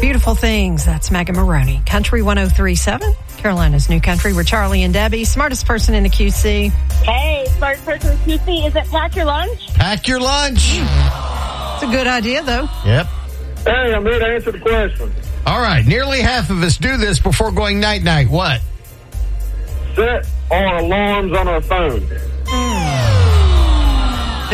Beautiful things. That's Megan Maroney. Country 103.7, Carolina's New Country. We're Charlie and Debbie, smartest person in the QC. Hey, smartest person in the QC. Is it pack your lunch? Pack your lunch. It's a good idea, though. Yep. Hey, I'm here to answer the question. All right. Nearly half of us do this before going night-night. What? Set our alarms on our phone.